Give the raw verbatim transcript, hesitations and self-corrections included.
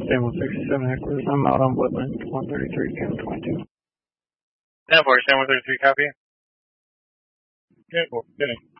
Same one sixty-seven Hecklers. I'm out on Woodland, one thirty-three, Cam twenty-two. ten four, Same one thirty-three, copy. Okay, well, kidding.